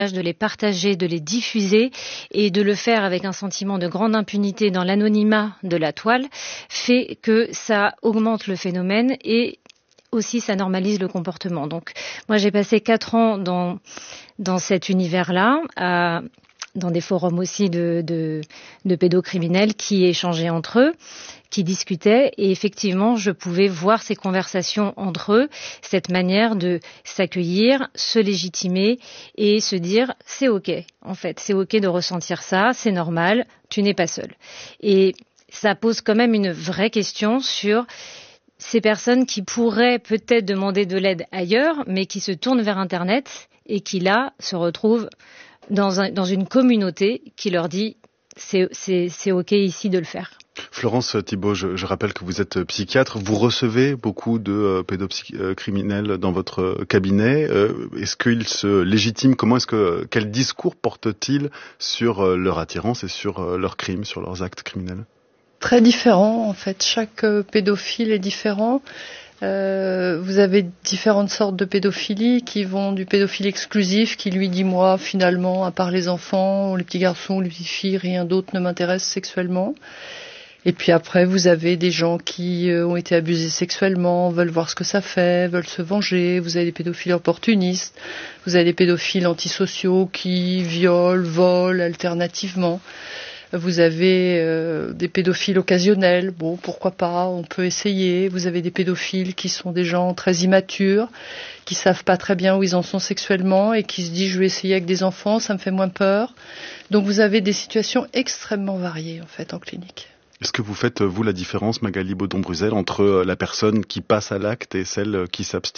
de les partager, de les diffuser et de le faire avec un sentiment de grande impunité dans l'anonymat de la toile fait que ça augmente le phénomène et aussi ça normalise le comportement. Donc moi j'ai passé 4 ans dans cet univers-là, dans des forums aussi de pédocriminels qui échangeaient entre eux, qui discutaient et effectivement je pouvais voir ces conversations entre eux, cette manière de s'accueillir, se légitimer et se dire c'est ok en fait, c'est ok de ressentir ça, c'est normal, tu n'es pas seul. Et ça pose quand même une vraie question sur ces personnes qui pourraient peut-être demander de l'aide ailleurs mais qui se tournent vers Internet et qui là se retrouvent dans une communauté qui leur dit c'est ok ici de le faire. Florence Thibault, je rappelle que vous êtes psychiatre. Vous recevez beaucoup de pédocriminels dans votre cabinet. Est-ce qu'ils se légitiment? Quel discours portent-ils sur leur attirance et sur leurs crimes, sur leurs actes criminels? Très différent, en fait. Chaque pédophile est différent. Vous avez différentes sortes de pédophilie qui vont du pédophile exclusif qui lui dit moi finalement à part les enfants, les petits garçons, les petites filles, rien d'autre ne m'intéresse sexuellement. Et puis après vous avez des gens qui ont été abusés sexuellement, veulent voir ce que ça fait, veulent se venger. Vous avez des pédophiles opportunistes, vous avez des pédophiles antisociaux qui violent, volent alternativement. Vous avez des pédophiles occasionnels, bon pourquoi pas, on peut essayer. Vous avez des pédophiles qui sont des gens très immatures, qui savent pas très bien où ils en sont sexuellement et qui se disent je vais essayer avec des enfants, ça me fait moins peur. Donc vous avez des situations extrêmement variées en fait en clinique. Est-ce que vous faites, vous, la différence, Magali Baudon-Bruzel, entre la personne qui passe à l'acte et celle qui s'abstient ?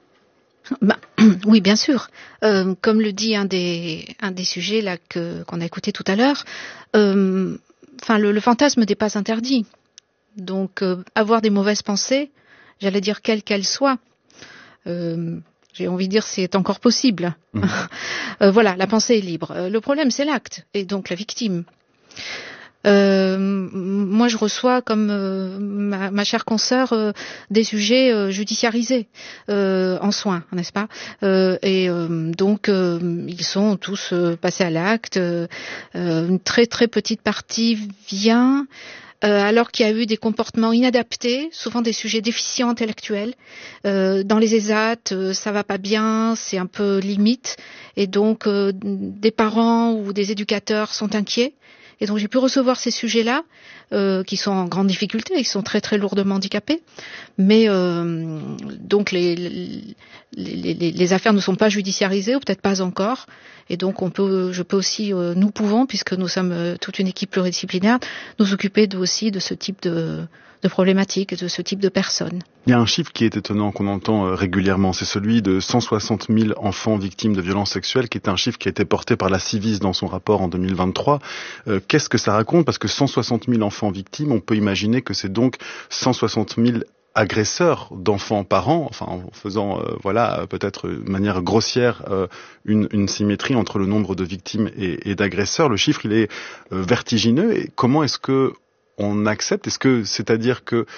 Oui, bien sûr. Comme le dit un des sujets là qu'on a écouté tout à l'heure, le fantasme n'est pas interdit. Donc, avoir des mauvaises pensées, j'allais dire quelles qu'elles soient, j'ai envie de dire c'est encore possible. Voilà, la pensée est libre. Le problème, c'est l'acte et donc la victime. Moi, je reçois, comme ma chère consoeur, des sujets judiciarisés en soins, n'est-ce pas? Donc, ils sont tous passés à l'acte. Une très très petite partie vient alors qu'il y a eu des comportements inadaptés, souvent des sujets déficients intellectuels. Dans les ESAT, ça va pas bien, c'est un peu limite, et donc des parents ou des éducateurs sont inquiets. Et donc j'ai pu recevoir ces sujets-là, qui sont en grande difficulté, ils sont très très lourdement handicapés, mais donc les affaires ne sont pas judiciarisées, ou peut-être pas encore, et donc je peux aussi, nous pouvons, puisque nous sommes toute une équipe pluridisciplinaire, nous occuper aussi de ce type de problématiques, de ce type de personnes. Il y a un chiffre qui est étonnant qu'on entend régulièrement, c'est celui de 160 000 enfants victimes de violences sexuelles, qui est un chiffre qui a été porté par la Civis dans son rapport en 2023. Qu'est-ce que ça raconte? Parce que 160 000 enfants victimes, on peut imaginer que c'est donc 160 000 agresseurs d'enfants par an, enfin en faisant peut-être de manière grossière une symétrie entre le nombre de victimes et d'agresseurs. Le chiffre il est vertigineux. Et comment est-ce que on accepte? C'est-à-dire que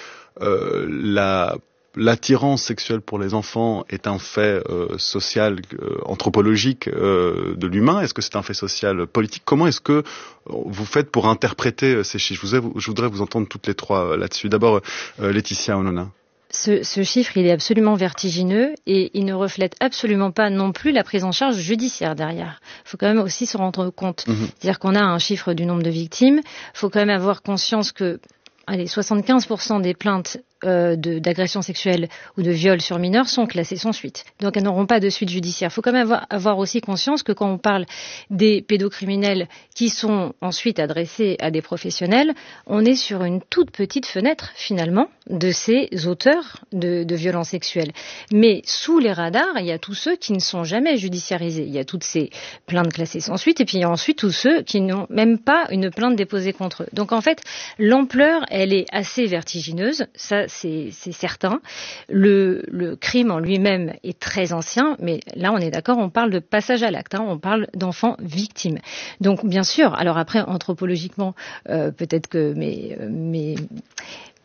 l'attirance sexuelle pour les enfants est un fait social, anthropologique de l'humain? Est-ce que c'est un fait social, politique? Comment est-ce que vous faites pour interpréter ces chiffres? Je voudrais vous entendre toutes les trois là-dessus. D'abord, Laetitia Onona. Ce chiffre, il est absolument vertigineux et il ne reflète absolument pas non plus la prise en charge judiciaire derrière. Il faut quand même aussi se rendre compte. C'est-à-dire qu'on a un chiffre du nombre de victimes. Il faut quand même avoir conscience que 75% des plaintes d'agressions sexuelles ou de viols sur mineurs sont classées sans suite. Donc elles n'auront pas de suite judiciaire. Il faut quand même avoir aussi conscience que quand on parle des pédocriminels qui sont ensuite adressés à des professionnels, on est sur une toute petite fenêtre finalement de ces auteurs de violences sexuelles. Mais sous les radars, il y a tous ceux qui ne sont jamais judiciarisés. Il y a toutes ces plaintes classées sans suite et puis il y a ensuite tous ceux qui n'ont même pas une plainte déposée contre eux. Donc en fait, l'ampleur, elle est assez vertigineuse. Ça, c'est certain. Le crime en lui-même est très ancien, mais là, on est d'accord, on parle de passage à l'acte, on parle d'enfants victimes. Donc, bien sûr, alors après, anthropologiquement, peut-être que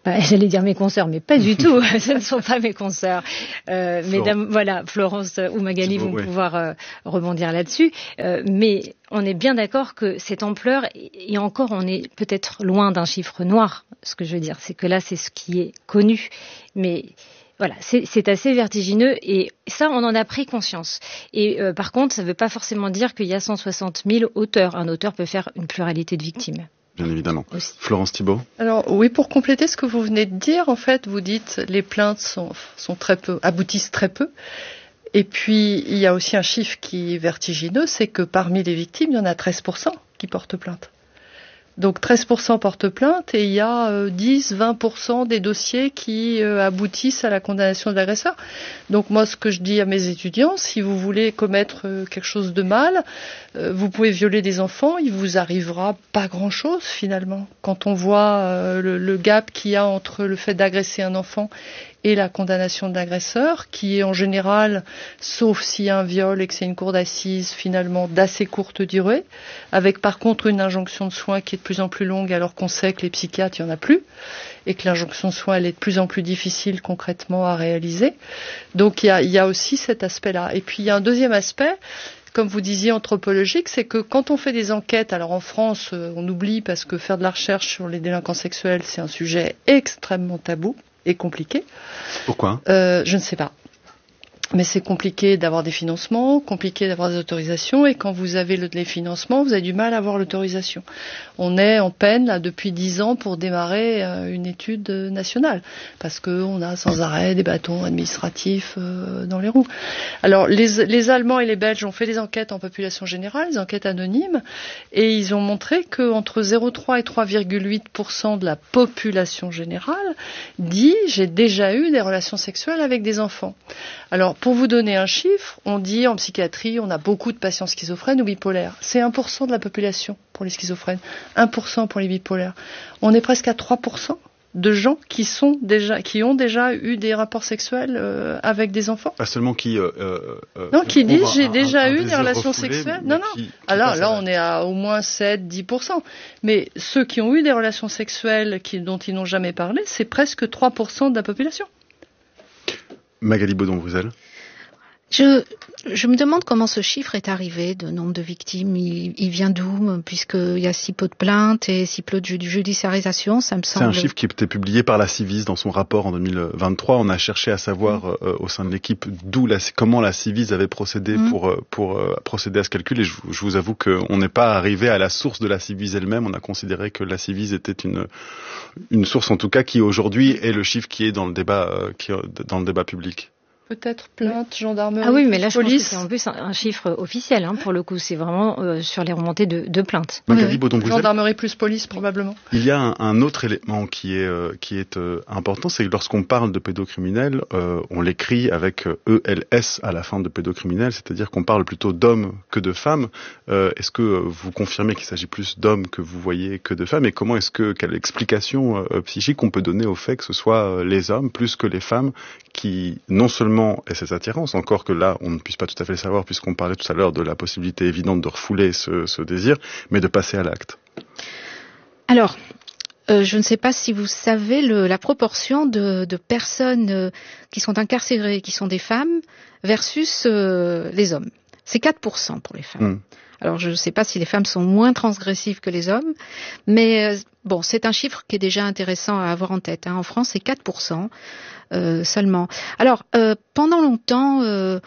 J'allais dire mes consoeurs, mais pas du tout. Ce ne sont pas mes consoeurs. Mesdames, voilà, Florence ou Magali vont pouvoir rebondir là-dessus. Mais on est bien d'accord que cette ampleur, et encore, on est peut-être loin d'un chiffre noir. Ce que je veux dire, c'est que là, c'est ce qui est connu. Mais voilà, c'est assez vertigineux et ça, on en a pris conscience. Et par contre, ça ne veut pas forcément dire qu'il y a 160 000 auteurs. Un auteur peut faire une pluralité de victimes. Bien évidemment. Aussi. Florence Thibault. Alors oui, pour compléter ce que vous venez de dire, en fait, vous dites les plaintes sont très peu, aboutissent très peu. Et puis il y a aussi un chiffre qui est vertigineux, c'est que parmi les victimes, il y en a 13% qui portent plainte. Donc 13% portent plainte et il y a 10-20% des dossiers qui aboutissent à la condamnation de l'agresseur. Donc moi, ce que je dis à mes étudiants, si vous voulez commettre quelque chose de mal, vous pouvez violer des enfants, il vous arrivera pas grand-chose finalement. Quand on voit le gap qu'il y a entre le fait d'agresser un enfant et la condamnation de l'agresseur, qui est en général, sauf s'il y a un viol et que c'est une cour d'assises, finalement d'assez courte durée, avec par contre une injonction de soins qui est de plus en plus longue, alors qu'on sait que les psychiatres, il n'y en a plus, et que l'injonction de soins, elle est de plus en plus difficile concrètement à réaliser. Donc il y a aussi cet aspect-là. Et puis il y a un deuxième aspect, comme vous disiez, anthropologique, c'est que quand on fait des enquêtes, alors en France, on oublie parce que faire de la recherche sur les délinquants sexuels, c'est un sujet extrêmement tabou et compliqué. Pourquoi ? Je ne sais pas. Mais c'est compliqué d'avoir des financements, compliqué d'avoir des autorisations, et quand vous avez les financements, vous avez du mal à avoir l'autorisation. On est en peine, là, depuis 10 ans pour démarrer une étude nationale, parce qu'on a sans arrêt des bâtons administratifs dans les roues. Alors, les Allemands et les Belges ont fait des enquêtes en population générale, des enquêtes anonymes, et ils ont montré qu'entre 0,3 et 3,8% de la population générale dit « j'ai déjà eu des relations sexuelles avec des enfants ». Alors, pour vous donner un chiffre, on dit en psychiatrie, on a beaucoup de patients schizophrènes ou bipolaires. C'est 1% de la population pour les schizophrènes, 1% pour les bipolaires. On est presque à 3% de gens qui ont déjà eu des rapports sexuels avec des enfants. Pas seulement qui qui disent j'ai déjà eu des relations sexuelles. Non. Alors là, on est à au moins 7-10%. Mais ceux qui ont eu des relations sexuelles dont ils n'ont jamais parlé, c'est presque 3% de la population. Magali Baudon-Vouzel. Je me demande comment ce chiffre est arrivé de nombre de victimes. Il vient d'où, puisqu'il y a si peu de plaintes et si peu de judiciarisation, ça me semble. C'est un chiffre qui était publié par la Civis dans son rapport en 2023. On a cherché à savoir au sein de l'équipe comment la Civis avait procédé pour procéder à ce calcul. Et je vous avoue qu'on n'est pas arrivé à la source de la Civis elle-même. On a considéré que la Civis était une source, en tout cas, qui aujourd'hui est le chiffre qui est dans le débat public. Peut-être plainte, gendarmerie, police. Ah oui, mais là, je pense que c'est en plus un chiffre officiel, pour le coup. C'est vraiment sur les remontées de plaintes. Magali Baudon-Vouzel. Gendarmerie plus police, probablement. Il y a un autre élément qui est important, c'est que lorsqu'on parle de pédocriminels, on l'écrit avec ELS à la fin de pédocriminel, c'est-à-dire qu'on parle plutôt d'hommes que de femmes. Est-ce que vous confirmez qu'il s'agit plus d'hommes que vous voyez que de femmes? Et quelle explication psychique on peut donner au fait que ce soit les hommes plus que les femmes qui, non seulement aient cette attirance, encore que là, on ne puisse pas tout à fait le savoir puisqu'on parlait tout à l'heure de la possibilité évidente de refouler ce désir, mais de passer à l'acte. Alors, je ne sais pas si vous savez la proportion de personnes qui sont incarcérées, qui sont des femmes, versus les hommes. C'est 4% pour les femmes. Alors, je ne sais pas si les femmes sont moins transgressives que les hommes, mais c'est un chiffre qui est déjà intéressant à avoir en tête. En France, c'est 4% seulement. Alors, pendant longtemps,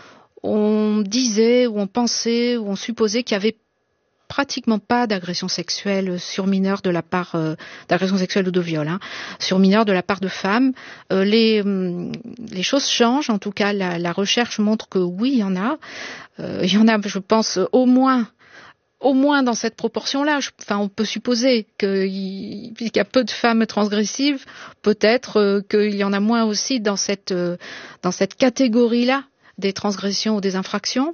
on disait, ou on pensait, ou on supposait qu'il y avait pratiquement pas d'agression sexuelle sur mineurs de la part d'agression sexuelle ou de viol sur mineurs de la part de femmes. Les choses changent, en tout cas la recherche montre que oui, il y en a, je pense au moins dans cette proportion-là. On peut supposer qu'il y a peu de femmes transgressives, peut-être qu'il y en a moins aussi dans cette catégorie-là des transgressions ou des infractions.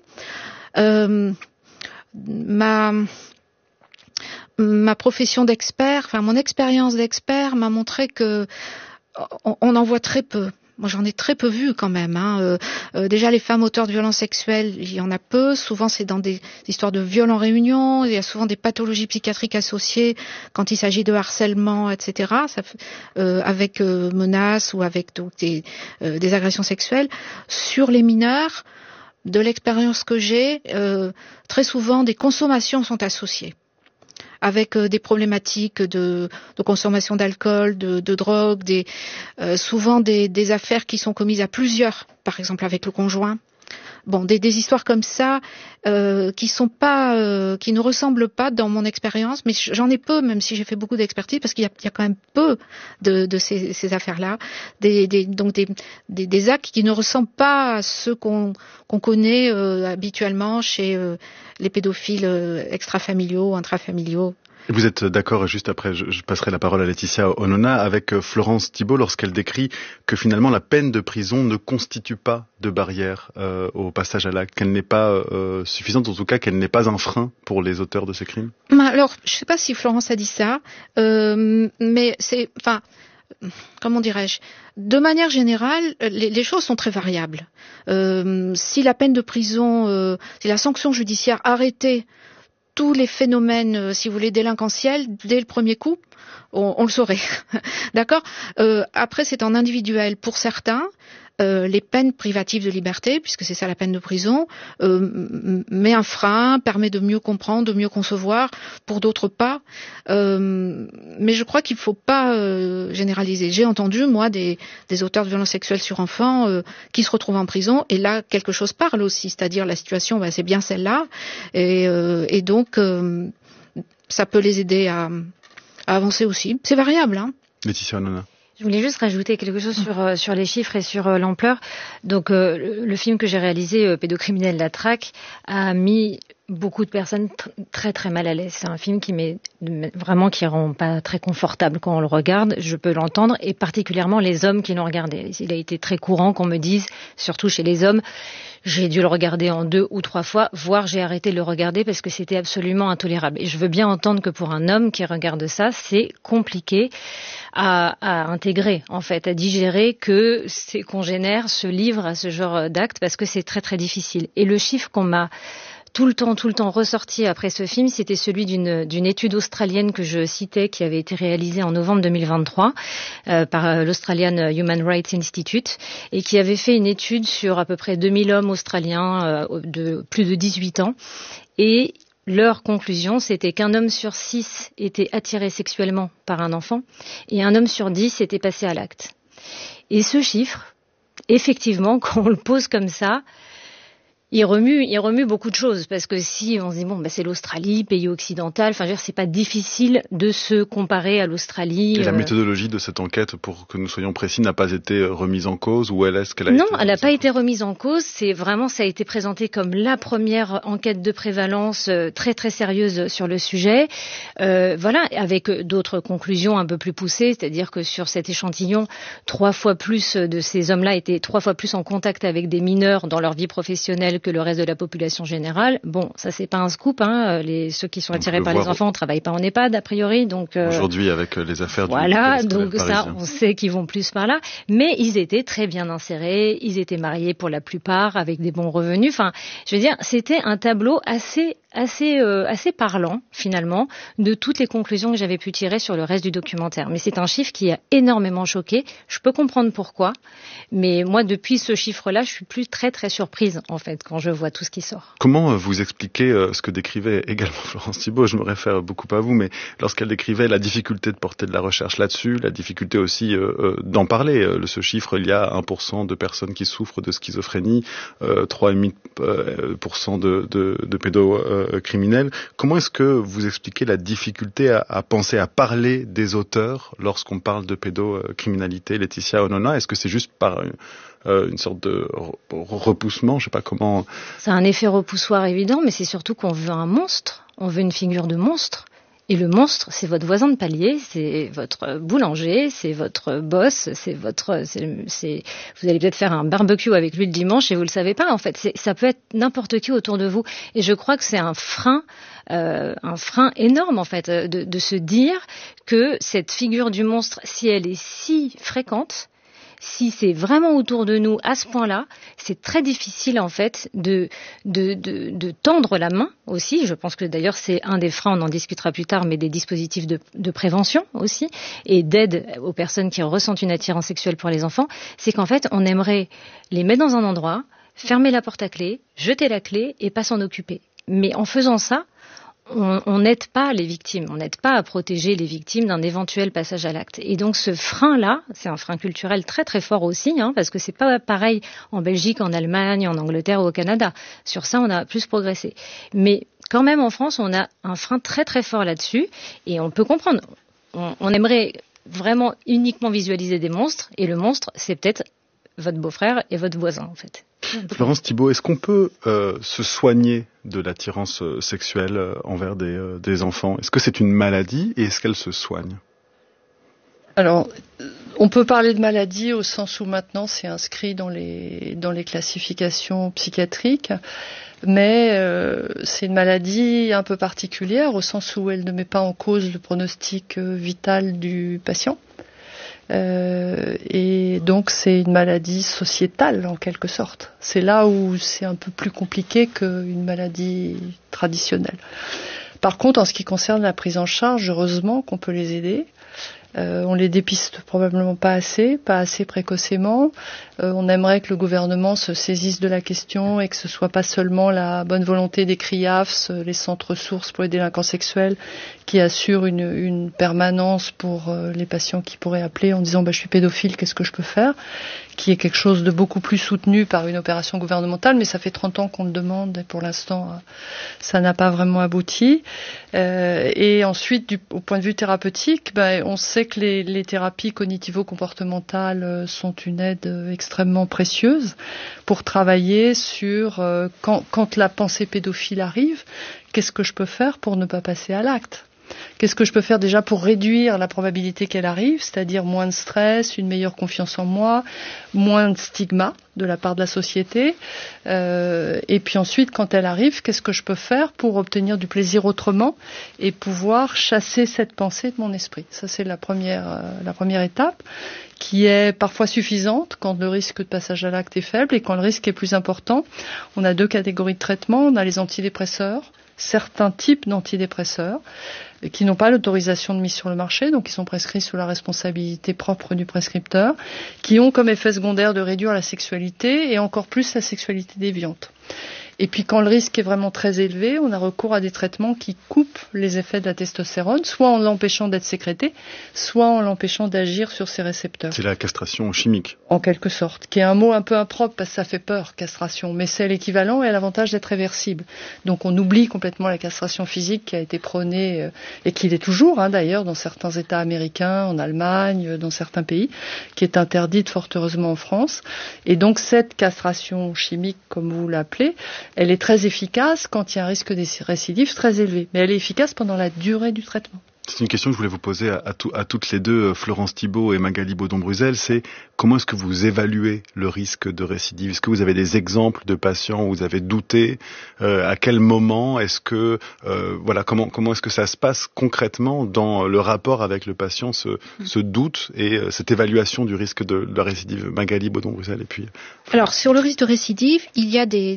Ma profession d'expert, mon expérience d'expert m'a montré que on en voit très peu Moi, j'en ai très peu vu quand même. Déjà, les femmes auteurs de violences sexuelles, il y en a peu. Souvent, c'est dans des histoires de viols en réunion. Il y a souvent des pathologies psychiatriques associées quand il s'agit de harcèlement, etc. Avec menaces ou avec donc des agressions sexuelles. Sur les mineurs, de l'expérience que j'ai, très souvent, des consommations sont associées, avec des problématiques de consommation d'alcool, de drogue, souvent des affaires qui sont commises à plusieurs, par exemple avec le conjoint. Bon, des histoires comme ça qui ne ressemblent pas dans mon expérience, mais j'en ai peu, même si j'ai fait beaucoup d'expertise, parce qu'il y a quand même peu de ces affaires-là, donc des actes qui ne ressemblent pas à ceux qu'on connaît habituellement chez les pédophiles extrafamiliaux, intrafamiliaux. Vous êtes d'accord, juste après je passerai la parole à Laetitia Onona, avec Florence Thibault lorsqu'elle décrit que finalement la peine de prison ne constitue pas de barrière au passage à l'acte, qu'elle n'est pas suffisante, en tout cas qu'elle n'est pas un frein pour les auteurs de ces crimes. Alors, je ne sais pas si Florence a dit ça, mais comment dirais-je, de manière générale, les choses sont très variables. Si la peine de prison, si la sanction judiciaire arrêtait tous les phénomènes, si vous voulez, délinquentiels, dès le premier coup, on le saurait. D'accord ? Après, c'est en individuel pour certains. Les peines privatives de liberté, puisque c'est ça la peine de prison, met un frein, permet de mieux comprendre, de mieux concevoir, pour d'autres pas. Mais je crois qu'il ne faut pas généraliser. J'ai entendu, moi, des auteurs de violences sexuelles sur enfants qui se retrouvent en prison, et là, quelque chose parle aussi, c'est-à-dire la situation, c'est bien celle-là, et donc, ça peut les aider à avancer aussi. C'est variable, hein. Laetitia Onona. Je voulais juste rajouter quelque chose sur les chiffres et sur l'ampleur. Donc, le film que j'ai réalisé, Pédocriminel la traque, a mis beaucoup de personnes très très mal à l'aise. C'est un film qui rend pas très confortable quand on le regarde, je peux l'entendre, et particulièrement les hommes qui l'ont regardé. Il a été très courant qu'on me dise, surtout chez les hommes, j'ai dû le regarder en 2 ou 3 fois, voire j'ai arrêté de le regarder parce que c'était absolument intolérable. Et je veux bien entendre que pour un homme qui regarde ça, c'est compliqué à intégrer, en fait, à digérer que ses congénères se livrent à ce genre d'actes, parce que c'est très très difficile. Et le chiffre qu'on m'a tout le temps ressorti après ce film, c'était celui d'une étude australienne que je citais, qui avait été réalisée en novembre 2023 par l'Australian Human Rights Institute, et qui avait fait une étude sur à peu près 2000 hommes australiens de plus de 18 ans. Et leur conclusion, c'était qu'un homme sur 6 était attiré sexuellement par un enfant, et un homme sur 10 était passé à l'acte. Et ce chiffre, effectivement, quand on le pose comme ça, il remue beaucoup de choses, parce que si on se dit c'est l'Australie, pays occidental, enfin je veux dire, c'est pas difficile de se comparer à l'Australie. Et la méthodologie de cette enquête, pour que nous soyons précis, n'a pas été remise en cause, ou est-ce qu'elle a Non, été elle n'a pas été remise en cause. C'est vraiment, ça a été présenté comme la première enquête de prévalence très très sérieuse sur le sujet. Voilà, avec d'autres conclusions un peu plus poussées, c'est-à-dire que sur cet échantillon, 3 fois plus de ces hommes-là étaient 3 fois plus en contact avec des mineurs dans leur vie professionnelle que le reste de la population générale. Bon, ça c'est pas un scoop, hein. Ceux qui sont attirés par les enfants ne travaillent pas en EHPAD a priori, donc aujourd'hui avec les affaires voilà, donc ça on sait qu'ils vont plus par là, mais ils étaient très bien insérés, ils étaient mariés pour la plupart avec des bons revenus. Enfin, je veux dire, c'était un tableau assez parlant finalement de toutes les conclusions que j'avais pu tirer sur le reste du documentaire. Mais c'est un chiffre qui a énormément choqué. Je peux comprendre pourquoi, mais moi depuis ce chiffre-là, je suis plus très très surprise en fait quand je vois tout ce qui sort. Comment vous expliquez ce que décrivait également Florence Thibault, je me réfère beaucoup à vous, mais lorsqu'elle décrivait la difficulté de porter de la recherche là-dessus, la difficulté aussi d'en parler. Ce chiffre, il y a 1% de personnes qui souffrent de schizophrénie, 3,5% de pédocriminels. Comment est-ce que vous expliquez la difficulté à penser, à parler des auteurs lorsqu'on parle de pédocriminalité, Laetitia Onona? Est-ce que c'est juste par une sorte de repoussement, je sais pas comment. C'est un effet repoussoir évident, mais c'est surtout qu'on veut un monstre, on veut une figure de monstre. Et le monstre, c'est votre voisin de palier, c'est votre boulanger, c'est votre boss, vous allez peut-être faire un barbecue avec lui le dimanche et vous le savez pas, en fait. Ça peut être n'importe qui autour de vous. Et je crois que c'est un frein énorme, en fait, de se dire que cette figure du monstre, si elle est si fréquente, si c'est vraiment autour de nous à ce point-là, c'est très difficile en fait de tendre la main aussi. Je pense que d'ailleurs c'est un des freins, on en discutera plus tard, mais des dispositifs de prévention aussi et d'aide aux personnes qui ressentent une attirance sexuelle pour les enfants. C'est qu'en fait on aimerait les mettre dans un endroit, fermer la porte à clé, jeter la clé et pas s'en occuper. Mais en faisant ça, on n'aide pas les victimes, on n'aide pas à protéger les victimes d'un éventuel passage à l'acte. Et donc ce frein-là, c'est un frein culturel très très fort aussi, parce que c'est pas pareil en Belgique, en Allemagne, en Angleterre ou au Canada. Sur ça, on a plus progressé. Mais quand même en France, on a un frein très très fort là-dessus et on peut comprendre. On aimerait vraiment uniquement visualiser des monstres et le monstre, c'est peut-être votre beau-frère et votre voisin en fait. Florence Thibault, est-ce qu'on peut se soigner de l'attirance sexuelle envers des enfants? Est-ce que c'est une maladie et est-ce qu'elle se soigne? Alors, on peut parler de maladie au sens où maintenant c'est inscrit dans les classifications psychiatriques, mais c'est une maladie un peu particulière au sens où elle ne met pas en cause le pronostic vital du patient. Et donc c'est une maladie sociétale en quelque sorte. C'est là où c'est un peu plus compliqué qu'une maladie traditionnelle. Par contre, en ce qui concerne la prise en charge, heureusement qu'on peut les aider. On les dépiste probablement pas assez précocement. On aimerait que le gouvernement se saisisse de la question et que ce soit pas seulement la bonne volonté des CRIAFS, les centres ressources pour les délinquants sexuels, qui assurent une permanence pour les patients qui pourraient appeler en disant je suis pédophile, qu'est-ce que je peux faire, qui est quelque chose de beaucoup plus soutenu par une opération gouvernementale, mais ça fait 30 ans qu'on le demande et pour l'instant ça n'a pas vraiment abouti. Et ensuite, au point de vue thérapeutique, on sait que les thérapies cognitivo-comportementales sont une aide extrêmement précieuse pour travailler sur quand la pensée pédophile arrive, qu'est-ce que je peux faire pour ne pas passer à l'acte ? Qu'est-ce que je peux faire déjà pour réduire la probabilité qu'elle arrive, c'est-à-dire moins de stress, une meilleure confiance en moi, moins de stigma de la part de la société. Et puis ensuite, quand elle arrive, qu'est-ce que je peux faire pour obtenir du plaisir autrement et pouvoir chasser cette pensée de mon esprit. Ça, c'est la première étape, qui est parfois suffisante quand le risque de passage à l'acte est faible et quand le risque est plus important. On a 2 catégories de traitement. On a les antidépresseurs, certains types d'antidépresseurs qui n'ont pas l'autorisation de mise sur le marché, donc qui sont prescrits sous la responsabilité propre du prescripteur, qui ont comme effet secondaire de réduire la sexualité et encore plus la sexualité déviante. Et puis quand le risque est vraiment très élevé, on a recours à des traitements qui coupent les effets de la testostérone, soit en l'empêchant d'être sécrété, soit en l'empêchant d'agir sur ses récepteurs. C'est la castration chimique. En quelque sorte, qui est un mot un peu impropre parce que ça fait peur, castration, mais c'est l'équivalent et a l'avantage d'être réversible. Donc on oublie complètement la castration physique qui a été prônée, et qui l'est toujours d'ailleurs dans certains États américains, en Allemagne, dans certains pays, qui est interdite fort heureusement en France. Et donc cette castration chimique, comme vous l'appelez, elle est très efficace quand il y a un risque de récidive très élevé, mais elle est efficace pendant la durée du traitement. C'est une question que je voulais vous poser à toutes les deux, Florence Thibault et Magali Baudon-Bruzel, c'est comment est-ce que vous évaluez le risque de récidive? Est-ce que vous avez des exemples de patients où vous avez douté? À quel moment est-ce que comment est-ce que ça se passe concrètement dans le rapport avec le patient, ce doute et cette évaluation du risque de la récidive? Magali Baudon-Bruzel et puis. Alors sur le risque de récidive, il y a des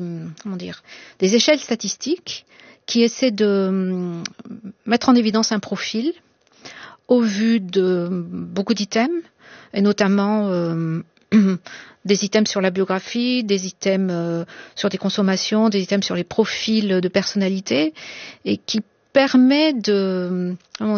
échelles statistiques qui essaie de mettre en évidence un profil au vu de beaucoup d'items, et notamment des items sur la biographie, des items sur des consommations, des items sur les profils de personnalité, et qui permet de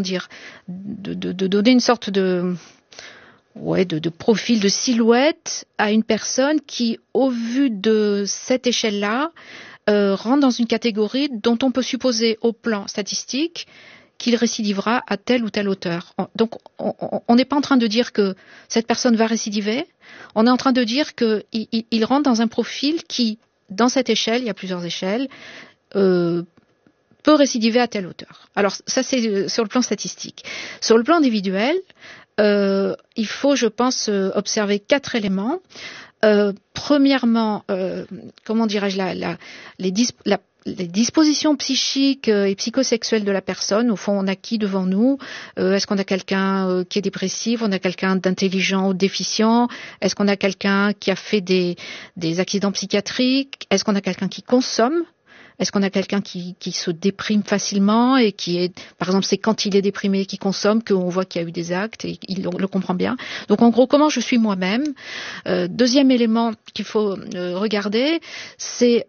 donner une sorte de profil, de silhouette à une personne qui, au vu de cette échelle-là, rentre dans une catégorie dont on peut supposer au plan statistique qu'il récidivera à telle ou telle hauteur. Donc on n'est pas en train de dire que cette personne va récidiver, on est en train de dire qu'il rentre dans un profil qui, dans cette échelle, il y a plusieurs échelles, peut récidiver à telle hauteur. Alors ça c'est sur le plan statistique. Sur le plan individuel, il faut, je pense, observer 4 éléments. Premièrement, la les dispositions psychiques et psychosexuelles de la personne. Au fond, on a qui devant nous? Est-ce qu'on a quelqu'un qui est dépressif? On a quelqu'un d'intelligent ou déficient? Est-ce qu'on a quelqu'un qui a fait des accidents psychiatriques? Est-ce qu'on a quelqu'un qui consomme? Est-ce qu'on a quelqu'un qui se déprime facilement et qui est, par exemple, c'est quand il est déprimé et qu'il consomme qu'on voit qu'il y a eu des actes et il le comprend bien. Donc, en gros, comment je suis moi-même. Deuxième élément qu'il faut regarder, c'est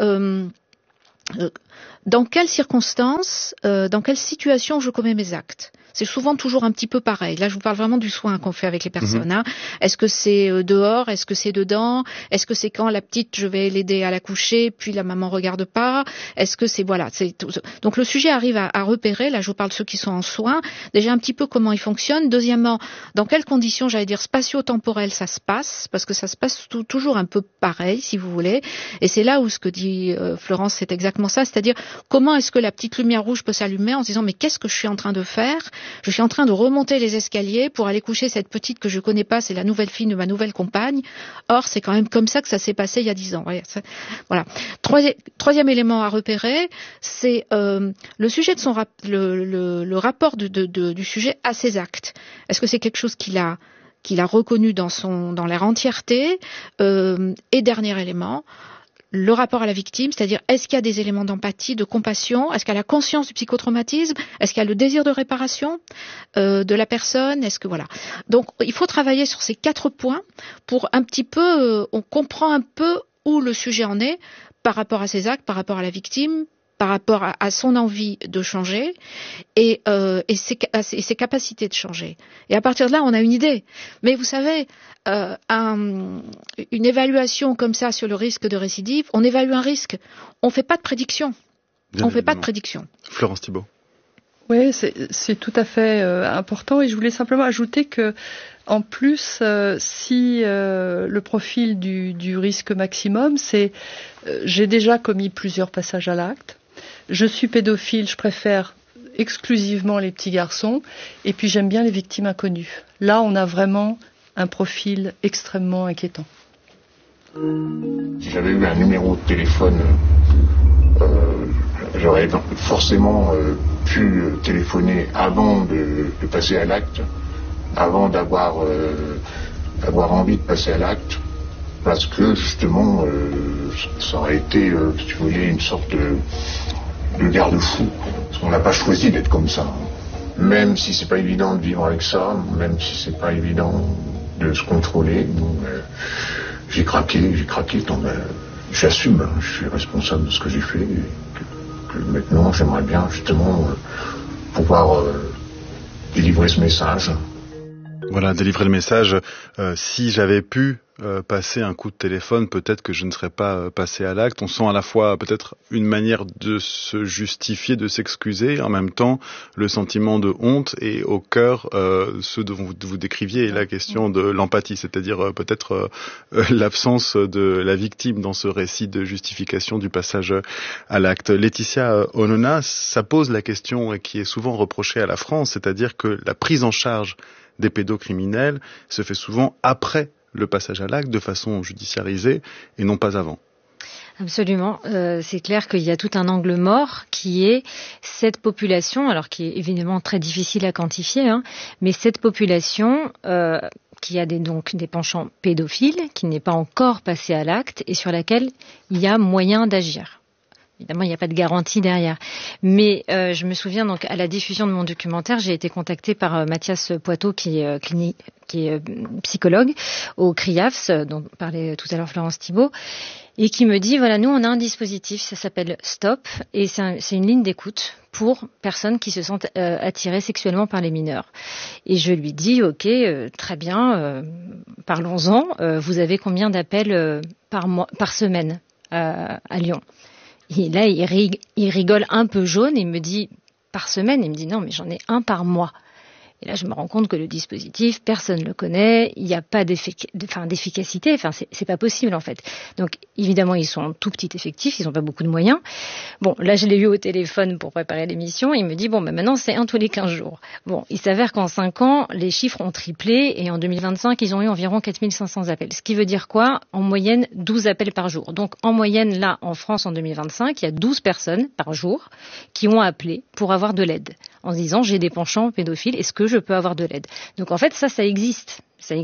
dans quelles circonstances, dans quelle situation je commets mes actes. C'est souvent toujours un petit peu pareil. Là, je vous parle vraiment du soin qu'on fait avec les personnes. Hein. Est-ce que c'est dehors? Est-ce que c'est dedans? Est-ce que c'est quand la petite, je vais l'aider à la coucher, puis la maman regarde pas? Est-ce que c'est voilà, c'est tout. Donc le sujet arrive à repérer. Là, je vous parle de ceux qui sont en soins. Déjà un petit peu comment ils fonctionnent. Deuxièmement, dans quelles conditions, j'allais dire spatio-temporelles, ça se passe, parce que ça se passe toujours un peu pareil, si vous voulez. Et c'est là où ce que dit Florence, c'est exactement ça. C'est-à-dire comment est-ce que la petite lumière rouge peut s'allumer en se disant mais qu'est-ce que je suis en train de faire? Je suis en train de remonter les escaliers pour aller coucher cette petite que je connais pas, c'est la nouvelle fille de ma nouvelle compagne. Or, c'est quand même comme ça que ça s'est passé il y a 10 ans. Voilà. Troisième élément à repérer, c'est le sujet de le rapport du sujet à ses actes. Est-ce que c'est quelque chose qu'il a reconnu dans leur entièreté? Et dernier élément, le rapport à la victime, c'est-à-dire est-ce qu'il y a des éléments d'empathie, de compassion, est-ce qu'il y a la conscience du psychotraumatisme, est-ce qu'il y a le désir de réparation de la personne, est-ce que voilà. Donc il faut travailler sur ces 4 points pour un petit peu, on comprend un peu où le sujet en est par rapport à ses actes, par rapport à la victime, par rapport à son envie de changer et ses capacités de changer. Et à partir de là, on a une idée. Mais vous savez, une évaluation comme ça sur le risque de récidive, on évalue un risque. On ne fait pas de prédiction. Florence Thibault. Oui, c'est tout à fait important. Et je voulais simplement ajouter que, en plus, si le profil du risque maximum, c'est j'ai déjà commis plusieurs passages à l'acte. Je suis pédophile, je préfère exclusivement les petits garçons, et puis j'aime bien les victimes inconnues. Là, on a vraiment un profil extrêmement inquiétant. Si j'avais eu un numéro de téléphone, j'aurais forcément pu téléphoner avant de passer à l'acte, avant d'avoir envie de passer à l'acte, parce que justement, ça aurait été, si vous voulez, une sorte de garde-fou. Parce qu'on n'a pas choisi d'être comme ça. Même si c'est pas évident de vivre avec ça, même si c'est pas évident de se contrôler, j'ai craqué, j'assume, hein, je suis responsable de ce que j'ai fait, et que maintenant j'aimerais bien justement pouvoir délivrer ce message. Voilà, délivrer le message. Si j'avais pu passer un coup de téléphone, peut-être que je ne serais pas passé à l'acte. On sent à la fois peut-être une manière de se justifier, de s'excuser, en même temps le sentiment de honte et au cœur ce dont vous décriviez la question de l'empathie, c'est-à-dire peut-être l'absence de la victime dans ce récit de justification du passage à l'acte. Laetitia Onona, ça pose la question qui est souvent reprochée à la France, c'est-à-dire que la prise en charge des pédocriminels se fait souvent après le passage à l'acte, de façon judiciarisée, et non pas avant. Absolument. C'est clair qu'il y a tout un angle mort qui est cette population, alors qui est évidemment très difficile à quantifier, hein, mais cette population qui a donc des penchants pédophiles, qui n'est pas encore passée à l'acte et sur laquelle il y a moyen d'agir. Évidemment, il n'y a pas de garantie derrière. Mais je me souviens, donc, à la diffusion de mon documentaire, j'ai été contactée par Mathias Poitot, qui est psychologue au CRIAFS, dont parlait tout à l'heure Florence Thibault, et qui me dit, voilà, nous, on a un dispositif, ça s'appelle STOP, et c'est une ligne d'écoute pour personnes qui se sentent attirées sexuellement par les mineurs. Et je lui dis, ok, très bien, parlons-en, vous avez combien d'appels par semaine à Lyon ? Et là, il rigole un peu jaune et il me dit, par semaine, il me dit, non, mais j'en ai un par mois. Et là, je me rends compte que le dispositif, personne ne le connaît, il n'y a pas d'efficacité, c'est pas possible en fait. Donc évidemment, ils sont en tout petit effectif, ils n'ont pas beaucoup de moyens. Bon, là, je l'ai eu au téléphone pour préparer l'émission, il me dit, maintenant, c'est 1 tous les 15 jours. Bon, il s'avère qu'en 5 ans, les chiffres ont triplé et en 2025, ils ont eu environ 4500 appels. Ce qui veut dire quoi? En moyenne, 12 appels par jour. Donc en moyenne, là, en France, en 2025, il y a 12 personnes par jour qui ont appelé pour avoir de l'aide, en se disant j'ai des penchants pédophiles, est-ce que je peux avoir de l'aide? Donc en fait ça existe.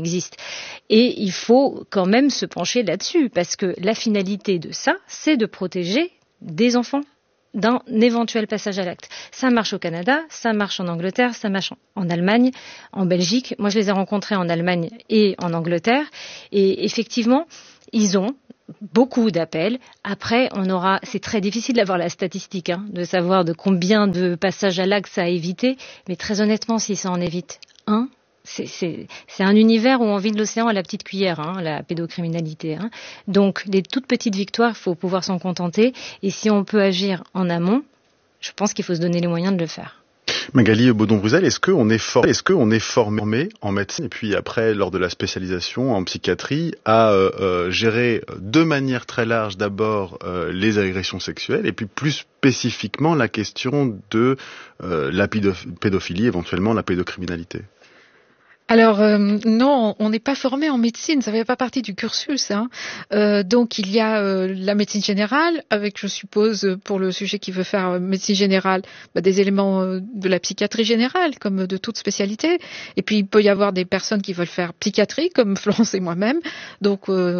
Et il faut quand même se pencher là-dessus, parce que la finalité de ça, c'est de protéger des enfants d'un éventuel passage à l'acte. Ça marche au Canada, ça marche en Angleterre, ça marche en Allemagne, en Belgique. Moi je les ai rencontrés en Allemagne et en Angleterre, et effectivement, ils ont beaucoup d'appels. Après, c'est très difficile d'avoir la statistique, de savoir de combien de passages à l'acte ça a évité. Mais très honnêtement, si ça en évite un, c'est un univers où on vide l'océan à la petite cuillère, la pédocriminalité. Donc, les toutes petites victoires, il faut pouvoir s'en contenter. Et si on peut agir en amont, je pense qu'il faut se donner les moyens de le faire. Magali Baudon-Bruzel, est-ce qu'on est formé en médecine et puis après, lors de la spécialisation en psychiatrie, à gérer de manière très large d'abord les agressions sexuelles et puis plus spécifiquement la question de la pédophilie, éventuellement la pédocriminalité? Alors non, on n'est pas formé en médecine, ça fait pas partie du cursus. Donc il y a la médecine générale, avec, je suppose, pour le sujet qui veut faire médecine générale, des éléments de la psychiatrie générale, comme de toute spécialité. Et puis il peut y avoir des personnes qui veulent faire psychiatrie, comme Florence et moi-même. Donc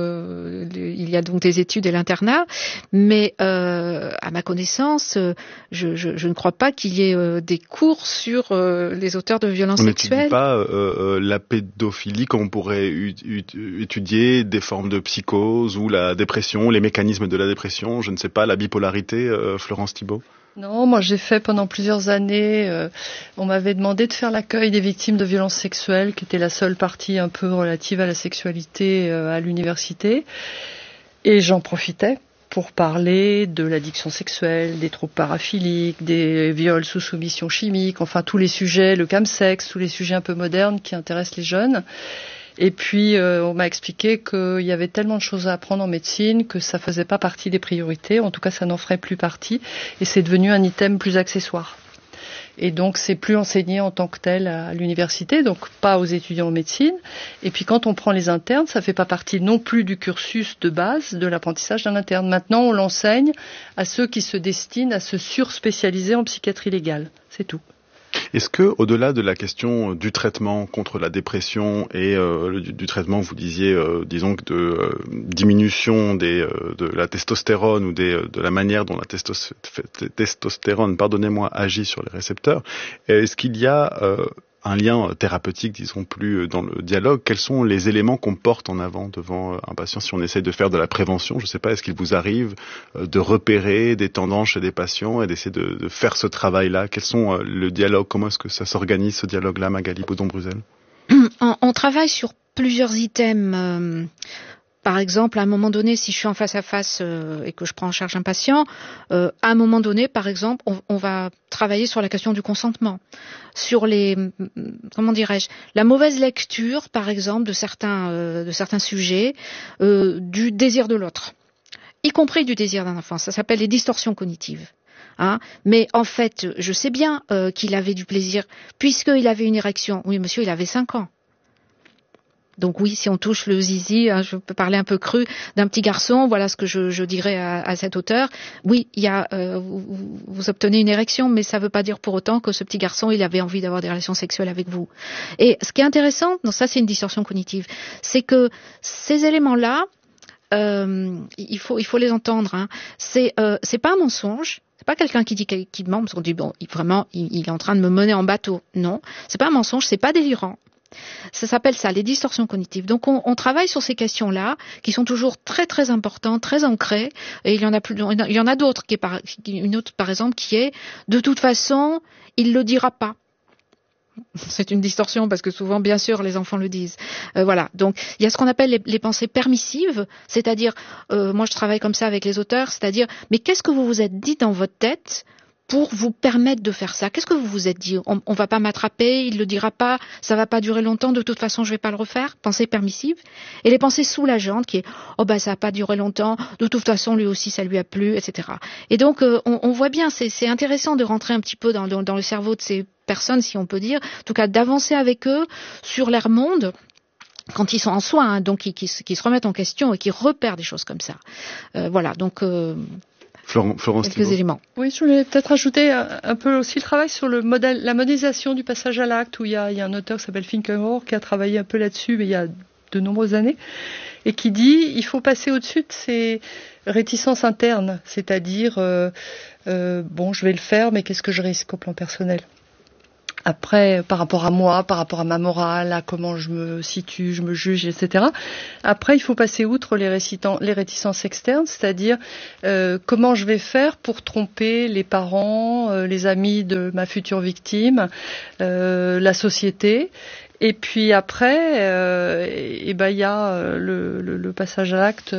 il y a donc des études et l'internat. Mais à ma connaissance, je ne crois pas qu'il y ait des cours sur les auteurs de violences sexuelles. On n'étudie pas la pédophilie, comme on pourrait étudier des formes de psychose ou la dépression, les mécanismes de la dépression, je ne sais pas, la bipolarité, Florence Thibault? Non, moi j'ai fait pendant plusieurs années, on m'avait demandé de faire l'accueil des victimes de violences sexuelles, qui était la seule partie un peu relative à la sexualité à l'université, et j'en profitais pour parler de l'addiction sexuelle, des troubles paraphiliques, des viols sous soumission chimique, enfin tous les sujets, le chemsex, tous les sujets un peu modernes qui intéressent les jeunes. Et puis on m'a expliqué qu'il y avait tellement de choses à apprendre en médecine que ça faisait pas partie des priorités, en tout cas ça n'en ferait plus partie, et c'est devenu un item plus accessoire. Et donc c'est plus enseigné en tant que tel à l'université, donc pas aux étudiants en médecine. Et puis quand on prend les internes, ça fait pas partie non plus du cursus de base de l'apprentissage d'un interne. Maintenant on l'enseigne à ceux qui se destinent à se surspécialiser en psychiatrie légale, c'est tout. Est-ce que, au-delà de la question du traitement contre la dépression et du traitement, vous disiez, disons, de diminution de la testostérone ou de la manière dont la testostérone, agit sur les récepteurs, est-ce qu'il y a un lien thérapeutique, disons, plus dans le dialogue? Quels sont les éléments qu'on porte en avant devant un patient si on essaye de faire de la prévention? Je ne sais pas, est-ce qu'il vous arrive de repérer des tendances chez des patients et d'essayer de faire ce travail-là? Quels sont le dialogue? Comment est-ce que ça s'organise, ce dialogue-là, Magali Baudon-Bruzel? On travaille sur plusieurs items. Par exemple, à un moment donné, si je suis en face à face et que je prends en charge un patient, à un moment donné, par exemple, on va travailler sur la question du consentement, sur la mauvaise lecture, par exemple, de certains sujets, du désir de l'autre, y compris du désir d'un enfant. Ça s'appelle les distorsions cognitives. Mais en fait, je sais bien qu'il avait du plaisir, puisqu'il avait une érection. Oui, monsieur, il avait 5 ans. Donc oui, si on touche le zizi, je peux parler un peu cru, d'un petit garçon, voilà ce que je dirais à cet auteur. Oui, il y a, vous obtenez une érection, mais ça ne veut pas dire pour autant que ce petit garçon, il avait envie d'avoir des relations sexuelles avec vous. Et ce qui est intéressant, ça c'est une distorsion cognitive, c'est que ces éléments-là, il faut les entendre. C'est pas un mensonge. C'est pas quelqu'un qui ment, parce qu'on dit il est en train de me mener en bateau. Non, c'est pas un mensonge, c'est pas délirant. Ça s'appelle ça, les distorsions cognitives. Donc on travaille sur ces questions-là, qui sont toujours très très importantes, très ancrées. Et il y en a d'autres, une autre par exemple, qui est de toute façon, il le dira pas. C'est une distorsion parce que souvent, bien sûr, les enfants le disent. Voilà. Donc, il y a ce qu'on appelle les pensées permissives, c'est-à-dire, moi je travaille comme ça avec les auteurs, c'est-à-dire, mais qu'est-ce que vous vous êtes dit dans votre tête pour vous permettre de faire ça? Qu'est-ce que vous vous êtes dit? On va pas m'attraper, il le dira pas, ça va pas durer longtemps, de toute façon je vais pas le refaire. Pensée permissive. Et les pensées soulageantes qui est, ça va pas durer longtemps, de toute façon lui aussi ça lui a plu, etc. Et donc on voit bien, c'est intéressant de rentrer un petit peu dans le cerveau de ces personnes, si on peut dire, en tout cas d'avancer avec eux sur leur monde, quand ils sont en soins, donc qui se remettent en question et qui repèrent des choses comme ça. Voilà, donc... Florence quelques éléments. Oui, je voulais peut-être ajouter un peu aussi le travail sur la modélisation du passage à l'acte, où il y a un auteur qui s'appelle Finkelhor qui a travaillé un peu là-dessus, mais il y a de nombreuses années, et qui dit il faut passer au-dessus de ces réticences internes, c'est-à-dire je vais le faire, mais qu'est-ce que je risque au plan personnel? Après, par rapport à moi, par rapport à ma morale, à comment je me situe, je me juge, etc. Après, il faut passer outre les réticences externes, c'est-à-dire comment je vais faire pour tromper les parents, les amis de ma future victime, la société. Et puis après, il y a le passage à l'acte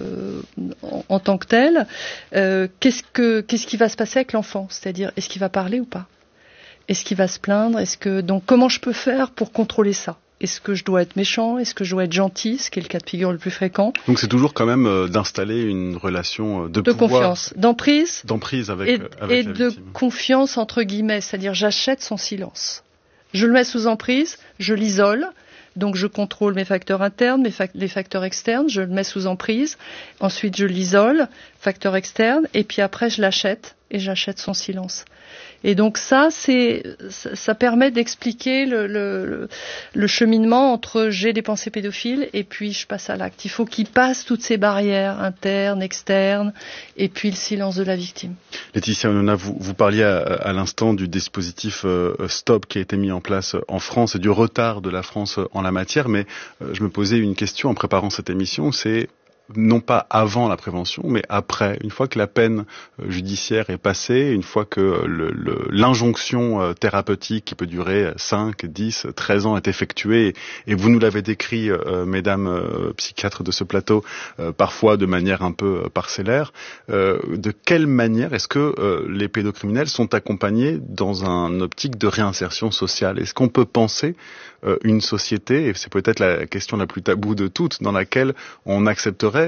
en tant que tel. Qu'est-ce qui va se passer avec l'enfant? C'est-à-dire, est-ce qu'il va parler ou pas? Est-ce qu'il va se plaindre? Donc, comment je peux faire pour contrôler ça? Est-ce que je dois être méchant? Est-ce que je dois être gentil? Ce qui est le cas de figure le plus fréquent. Donc, c'est toujours quand même d'installer une relation de pouvoir, confiance, d'emprise avec la victime. De confiance entre guillemets, c'est-à-dire j'achète son silence. Je le mets sous emprise, je l'isole. Donc je contrôle mes facteurs internes, les facteurs externes, je le mets sous emprise. Ensuite, je l'isole, facteur externe, et puis après, je l'achète et j'achète son silence. Et donc ça permet d'expliquer le cheminement entre j'ai des pensées pédophiles et puis je passe à l'acte. Il faut qu'il passe toutes ces barrières internes, externes, et puis le silence de la victime. Laetitia Onona, vous parliez à l'instant du dispositif STOP qui a été mis en place en France et du retard de la France en la matière, mais je me posais une question en préparant cette émission, c'est non pas avant la prévention, mais après, une fois que la peine judiciaire est passée, une fois que l'injonction thérapeutique qui peut durer 5, 10, 13 ans est effectuée, et vous nous l'avez décrit, mesdames psychiatres de ce plateau, parfois de manière un peu parcellaire, de quelle manière est-ce que les pédocriminels sont accompagnés dans un optique de réinsertion sociale? Est-ce qu'on peut penser une société, et c'est peut-être la question la plus taboue de toutes, dans laquelle on accepterait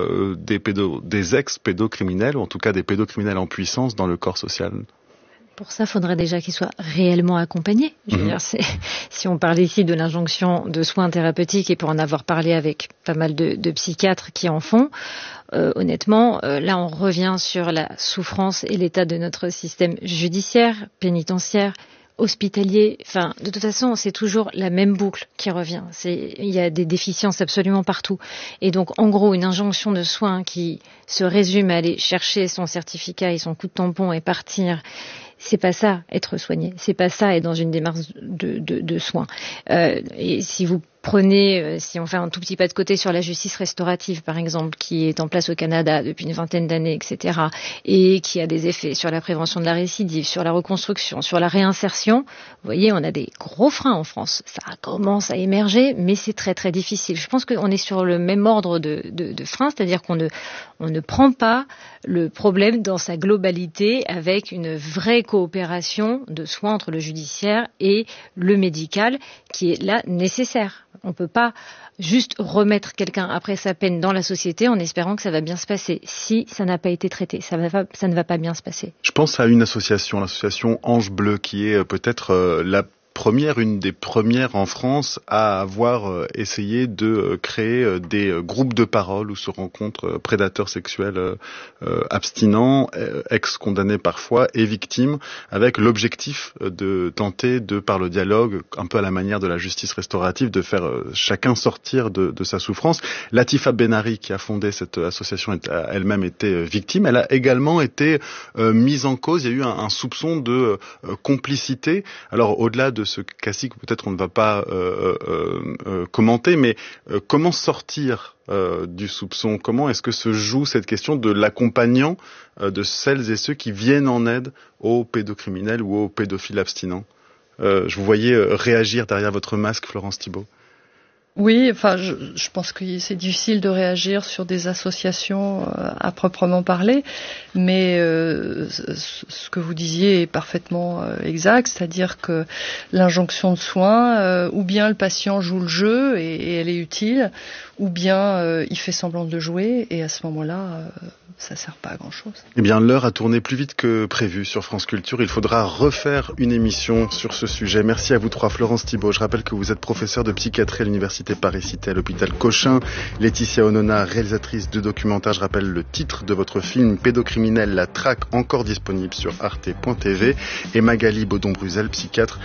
des ex-pédocriminels, ou en tout cas des pédocriminels en puissance dans le corps social? Pour ça, il faudrait déjà qu'ils soient réellement accompagnés. Je veux dire, si on parle ici de l'injonction de soins thérapeutiques, et pour en avoir parlé avec pas mal de psychiatres qui en font, honnêtement, là on revient sur la souffrance et l'état de notre système judiciaire, pénitentiaire, hospitalier, enfin, de toute façon, c'est toujours la même boucle qui revient. Il y a des déficiences absolument partout. Et donc, en gros, une injonction de soins qui se résume à aller chercher son certificat et son coup de tampon et partir, c'est pas ça, être soigné. C'est pas ça, être dans une démarche de soins. Et si vous prenez, si on fait un tout petit pas de côté sur la justice restaurative, par exemple, qui est en place au Canada depuis une vingtaine d'années, etc., et qui a des effets sur la prévention de la récidive, sur la reconstruction, sur la réinsertion, vous voyez, on a des gros freins en France. Ça commence à émerger, mais c'est très très difficile. Je pense qu'on est sur le même ordre de freins, c'est-à-dire qu'on ne prend pas le problème dans sa globalité avec une vraie coopération de soins entre le judiciaire et le médical qui est là nécessaire. On ne peut pas juste remettre quelqu'un après sa peine dans la société en espérant que ça va bien se passer. Si ça n'a pas été traité, ça ne va pas bien se passer. Je pense à une association, l'association Ange Bleu, qui est peut-être une des premières en France à avoir essayé de créer des groupes de parole où se rencontrent prédateurs sexuels abstinents, ex-condamnés parfois et victimes, avec l'objectif de tenter de, par le dialogue, un peu à la manière de la justice restaurative, de faire chacun sortir de sa souffrance. Latifa Benari, qui a fondé cette association, a elle-même été victime. Elle a également été mise en cause. Il y a eu un soupçon de complicité. Alors, au-delà de ce cas-ci que peut-être on ne va pas commenter, mais comment sortir du soupçon? Comment est-ce que se joue cette question de l'accompagnant de celles et ceux qui viennent en aide aux pédocriminels ou aux pédophiles abstinents? Je vous voyais réagir derrière votre masque, Florence Thibault. Oui, enfin, je pense que c'est difficile de réagir sur des associations à proprement parler, mais ce que vous disiez est parfaitement exact, c'est-à-dire que l'injonction de soins, ou bien le patient joue le jeu et elle est utile, ou bien il fait semblant de le jouer, et à ce moment-là, ça sert pas à grand-chose. Eh bien, l'heure a tourné plus vite que prévu sur France Culture. Il faudra refaire une émission sur ce sujet. Merci à vous trois. Florence Thibault, je rappelle que vous êtes professeure de psychiatrie à l'Université Paris-Cité à l'hôpital Cochin. Laetitia Onona, réalisatrice de documentaire. Je rappelle le titre de votre film Pédocriminel, la traque, encore disponible sur arte.tv. Et Magali Baudon-Bruzel, psychiatre,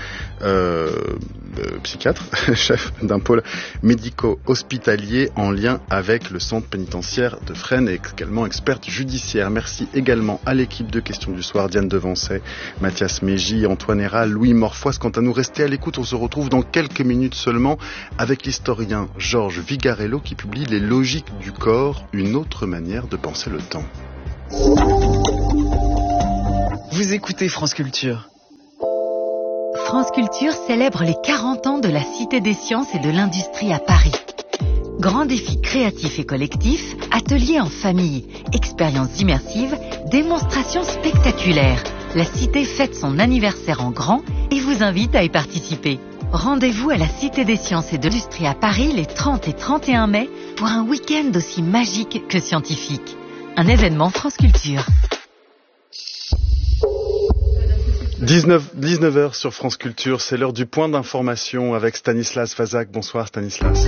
chef d'un pôle médico-hospitalier en lien avec le centre pénitentiaire de Fresnes et également experte judiciaire. Merci également à l'équipe de Questions du Soir, Diane Devancey, Mathias Mégy, Antoine Héral, Louis Morfoise. Quant à nous, restez à l'écoute, on se retrouve dans quelques minutes seulement avec l'historien Georges Vigarello qui publie Les logiques du corps, une autre manière de penser le temps. Vous écoutez France Culture. France Culture célèbre les 40 ans de la Cité des Sciences et de l'Industrie à Paris. Grands défis créatifs et collectifs, ateliers en famille, expériences immersives, démonstrations spectaculaires. La Cité fête son anniversaire en grand et vous invite à y participer. Rendez-vous à la Cité des Sciences et de l'Industrie à Paris les 30 et 31 mai pour un week-end aussi magique que scientifique. Un événement France Culture. 19h sur France Culture, c'est l'heure du point d'information avec Stanislas Vazak. Bonsoir Stanislas.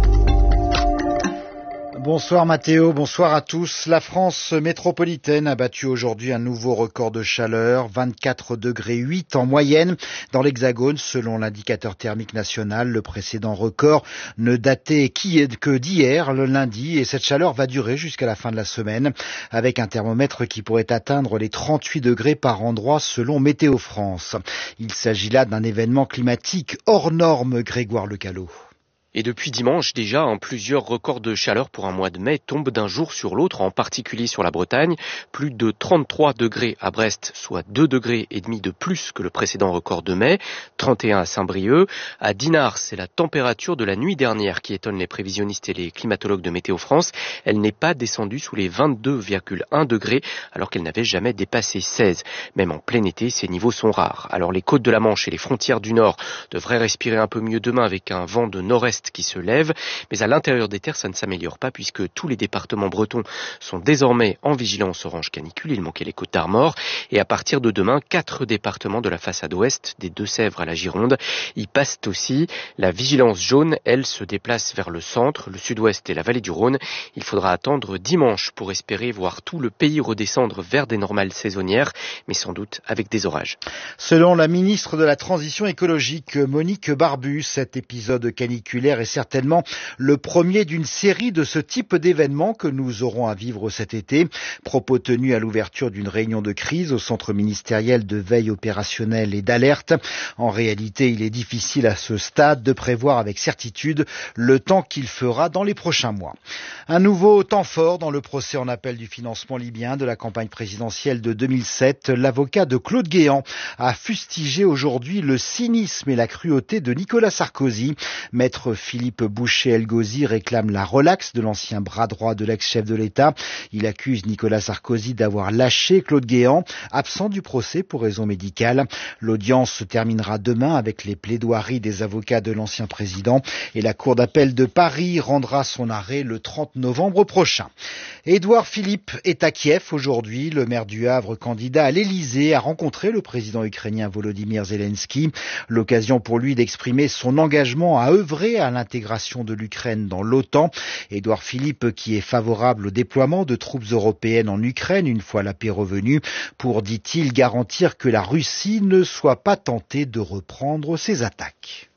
Bonsoir Mathéo, bonsoir à tous. La France métropolitaine a battu aujourd'hui un nouveau record de chaleur, 24,8 degrés en moyenne dans l'Hexagone selon l'indicateur thermique national. Le précédent record ne datait que d'hier, le lundi, et cette chaleur va durer jusqu'à la fin de la semaine avec un thermomètre qui pourrait atteindre les 38 degrés par endroit selon Météo France. Il s'agit là d'un événement climatique hors norme, Grégoire Lecallot. Et depuis dimanche déjà, plusieurs records de chaleur pour un mois de mai tombent d'un jour sur l'autre, en particulier sur la Bretagne. Plus de 33 degrés à Brest, soit 2,5 degrés de plus que le précédent record de mai, 31 à Saint-Brieuc. À Dinard, c'est la température de la nuit dernière qui étonne les prévisionnistes et les climatologues de Météo France. Elle n'est pas descendue sous les 22,1 degrés alors qu'elle n'avait jamais dépassé 16. Même en plein été, ces niveaux sont rares. Alors les côtes de la Manche et les frontières du Nord devraient respirer un peu mieux demain avec un vent de nord-est qui se lève, mais à l'intérieur des terres, ça ne s'améliore pas puisque tous les départements bretons sont désormais en vigilance orange canicule. Il manquait les Côtes d'Armor et à partir de demain, 4 départements de la façade ouest, des Deux-Sèvres à la Gironde, y passent aussi. La vigilance jaune, elle, se déplace vers le centre, le sud-ouest et la vallée du Rhône. Il faudra attendre dimanche pour espérer voir tout le pays redescendre vers des normales saisonnières, mais sans doute avec des orages. Selon la ministre de la Transition écologique, Monique Barbu, cet épisode caniculaire est certainement le premier d'une série de ce type d'événements que nous aurons à vivre cet été. Propos tenus à l'ouverture d'une réunion de crise au centre ministériel de veille opérationnelle et d'alerte. En réalité, il est difficile à ce stade de prévoir avec certitude le temps qu'il fera dans les prochains mois. Un nouveau temps fort dans le procès en appel du financement libyen de la campagne présidentielle de 2007. L'avocat de Claude Guéant a fustigé aujourd'hui le cynisme et la cruauté de Nicolas Sarkozy. Maître Philippe Boucher-Elgozi réclame la relaxe de l'ancien bras droit de l'ex-chef de l'État. Il accuse Nicolas Sarkozy d'avoir lâché Claude Guéant, absent du procès pour raison médicale. L'audience se terminera demain avec les plaidoiries des avocats de l'ancien président et la Cour d'appel de Paris rendra son arrêt le 30 novembre prochain. Édouard Philippe est à Kiev aujourd'hui. Le maire du Havre, candidat à l'Élysée, a rencontré le président ukrainien Volodymyr Zelensky. L'occasion pour lui d'exprimer son engagement à œuvrer à l'intégration de l'Ukraine dans l'OTAN. Édouard Philippe qui est favorable au déploiement de troupes européennes en Ukraine une fois la paix revenue pour, dit-il, garantir que la Russie ne soit pas tentée de reprendre ses attaques.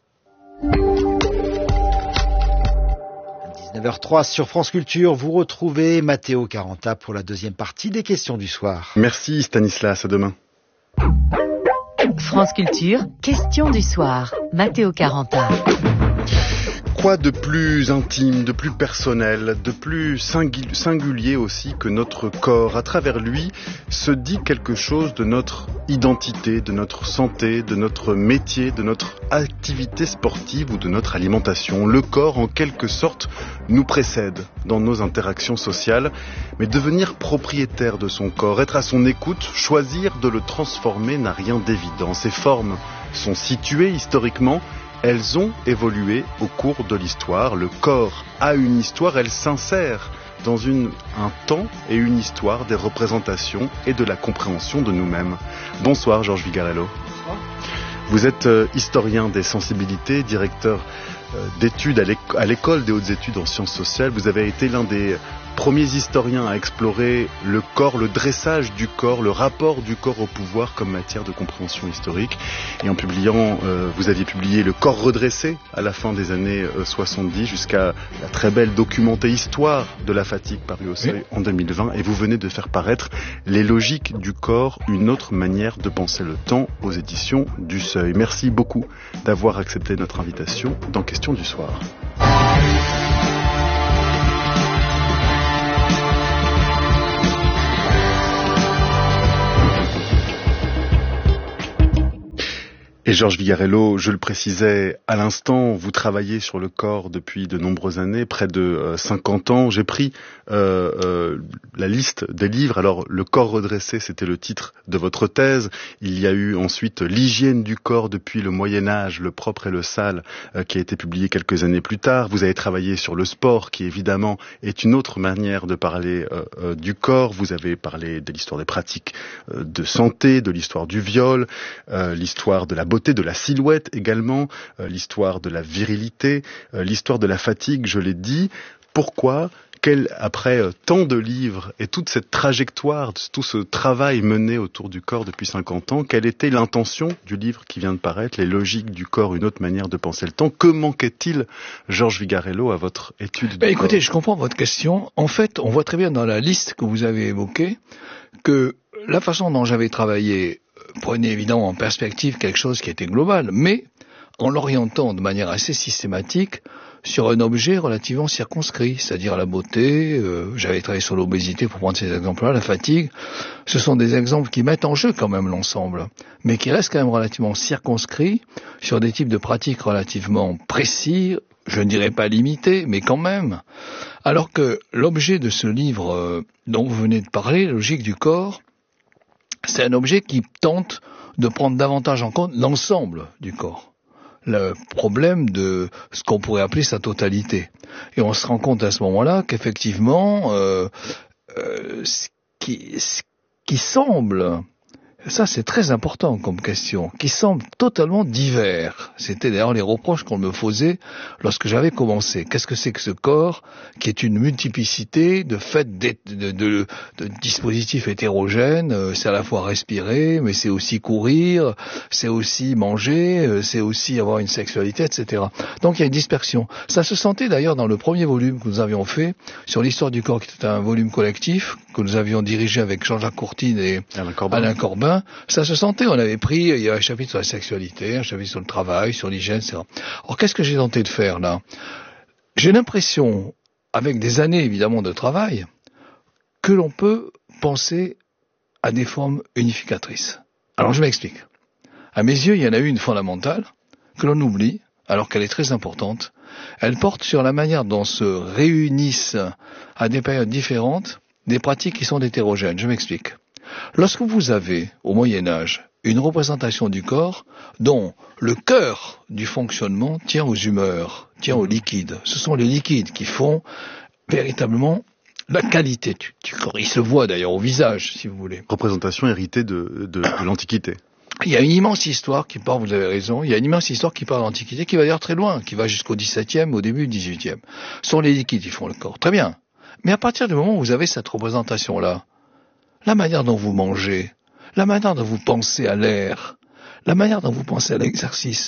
19h03 sur France Culture, vous retrouvez Matteo Caranta pour la deuxième partie des questions du soir. Merci Stanislas, à demain. France Culture, questions du soir. Matteo Caranta. Quoi de plus intime, de plus personnel, de plus singulier aussi que notre corps? À travers lui se dit quelque chose de notre identité, de notre santé, de notre métier, de notre activité sportive ou de notre alimentation. Le corps, en quelque sorte, nous précède dans nos interactions sociales, mais devenir propriétaire de son corps, être à son écoute, choisir de le transformer n'a rien d'évident. Ces formes sont situées historiquement. Elles ont évolué au cours de l'histoire. Le corps a une histoire, elle s'insère dans un temps et une histoire des représentations et de la compréhension de nous-mêmes. Bonsoir Georges Vigarello. Bonsoir. Vous êtes historien des sensibilités, directeur d'études à l'école des hautes études en sciences sociales. Vous avez été l'un des premiers historiens à explorer le corps, le dressage du corps, le rapport du corps au pouvoir comme matière de compréhension historique. Et en publiant, vous aviez publié Le corps redressé à la fin des années 70 jusqu'à la très belle documentée Histoire de la fatigue parue au Seuil en 2020. Et vous venez de faire paraître Les logiques du corps, une autre manière de penser le temps aux éditions du Seuil. Merci beaucoup d'avoir accepté notre invitation dans Question du soir. Et Georges Vigarello, je le précisais à l'instant, vous travaillez sur le corps depuis de nombreuses années, près de 50 ans. J'ai pris la liste des livres. Alors, Le corps redressé, c'était le titre de votre thèse. Il y a eu ensuite L'hygiène du corps depuis le Moyen-Âge, le propre et le sale, qui a été publié quelques années plus tard. Vous avez travaillé sur le sport, qui évidemment est une autre manière de parler du corps. Vous avez parlé de l'histoire des pratiques de santé, de l'histoire du viol, l'histoire de la beauté, de la silhouette également, l'histoire de la virilité, l'histoire de la fatigue, je l'ai dit. Pourquoi, après tant de livres et toute cette trajectoire, tout ce travail mené autour du corps depuis 50 ans, quelle était l'intention du livre qui vient de paraître, Les logiques du corps, une autre manière de penser le temps? Que manquait-il, Georges Vigarello, à votre étude du corps? Écoutez, je comprends votre question. En fait, on voit très bien dans la liste que vous avez évoquée que la façon dont j'avais travaillé prenait évidemment en perspective quelque chose qui était global, mais en l'orientant de manière assez systématique sur un objet relativement circonscrit, c'est-à-dire la beauté, j'avais travaillé sur l'obésité pour prendre ces exemples-là, la fatigue. Ce sont des exemples qui mettent en jeu quand même l'ensemble, mais qui restent quand même relativement circonscrits sur des types de pratiques relativement précis, je ne dirais pas limités, mais quand même. Alors que l'objet de ce livre dont vous venez de parler, La logique du corps, c'est un objet qui tente de prendre davantage en compte l'ensemble du corps. Le problème de ce qu'on pourrait appeler sa totalité. Et on se rend compte à ce moment-là qu'effectivement, ce qui semble, ça c'est très important comme question, qui semble totalement divers. C'était d'ailleurs les reproches qu'on me faisait lorsque j'avais commencé. Qu'est-ce que c'est que ce corps qui est une multiplicité de dispositifs hétérogènes? C'est à la fois respirer, mais c'est aussi courir, c'est aussi manger, c'est aussi avoir une sexualité, etc. Donc il y a une dispersion. Ça se sentait d'ailleurs dans le premier volume que nous avions fait sur l'histoire du corps, qui était un volume collectif que nous avions dirigé avec Jean-Jacques Courtine et Alain Corbin. Ça se sentait, on avait pris, il y a un chapitre sur la sexualité, un chapitre sur le travail, sur l'hygiène, etc. Alors qu'est-ce que j'ai tenté de faire là? J'ai l'impression, avec des années évidemment de travail, que l'on peut penser à des formes unificatrices. Alors je m'explique. À mes yeux, il y en a une fondamentale, que l'on oublie, alors qu'elle est très importante. Elle porte sur la manière dont se réunissent à des périodes différentes des pratiques qui sont hétérogènes. Je m'explique. Lorsque vous avez, au Moyen-Âge, une représentation du corps dont le cœur du fonctionnement tient aux humeurs, tient aux liquides. Ce sont les liquides qui font véritablement la qualité du corps. Il se voit d'ailleurs au visage, si vous voulez. Représentation héritée de l'Antiquité. Il y a une immense histoire qui part, vous avez raison, il y a une immense histoire qui part de l'Antiquité, qui va d'ailleurs très loin, qui va jusqu'au XVIIe, au début du XVIIIe. Ce sont les liquides qui font le corps. Très bien. Mais à partir du moment où vous avez cette représentation-là, la manière dont vous mangez, la manière dont vous pensez à l'air, la manière dont vous pensez à l'exercice,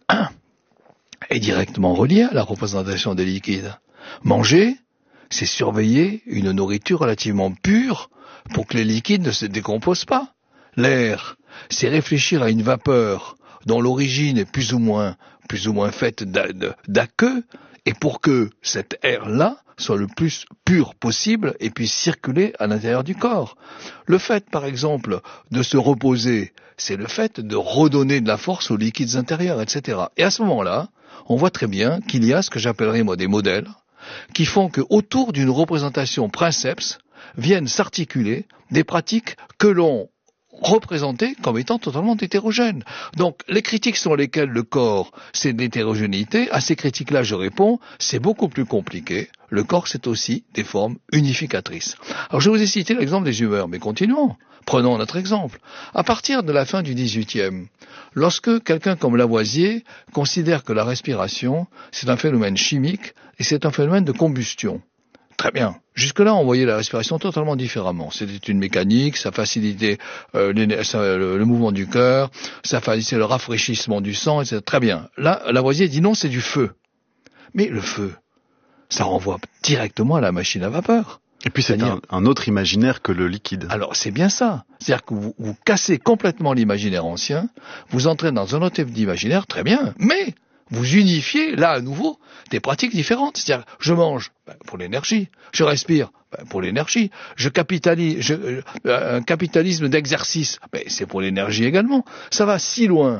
est directement reliée à la représentation des liquides. Manger, c'est surveiller une nourriture relativement pure pour que les liquides ne se décomposent pas. L'air, c'est réfléchir à une vapeur dont l'origine est plus ou moins faite d'aqueux et pour que cet air-là soit le plus pur possible et puisse circuler à l'intérieur du corps. Le fait, par exemple, de se reposer, c'est le fait de redonner de la force aux liquides intérieurs, etc. Et à ce moment-là, on voit très bien qu'il y a ce que j'appellerais moi des modèles qui font que autour d'une représentation princeps viennent s'articuler des pratiques que l'on représenté comme étant totalement hétérogène. Donc, les critiques sur lesquelles le corps, c'est de l'hétérogénéité, à ces critiques-là, je réponds, c'est beaucoup plus compliqué. Le corps, c'est aussi des formes unificatrices. Alors, je vous ai cité l'exemple des humeurs, mais continuons. Prenons notre exemple. À partir de la fin du XVIIIe, lorsque quelqu'un comme Lavoisier considère que la respiration, c'est un phénomène chimique et c'est un phénomène de combustion. Très bien. Jusque-là, on voyait la respiration totalement différemment. C'était une mécanique, ça facilitait le mouvement du cœur, ça facilitait le rafraîchissement du sang, etc. Très bien. Là, Lavoisier dit non, c'est du feu. Mais le feu, ça renvoie directement à la machine à vapeur. Et puis c'est un autre imaginaire que le liquide. Alors c'est bien ça. C'est-à-dire que vous cassez complètement l'imaginaire ancien, vous entrez dans un autre type d'imaginaire, très bien, mais vous unifiez, là, à nouveau, des pratiques différentes. C'est-à-dire, je mange pour l'énergie, je respire pour l'énergie, je capitalise, un capitalisme d'exercice, c'est pour l'énergie également. Ça va si loin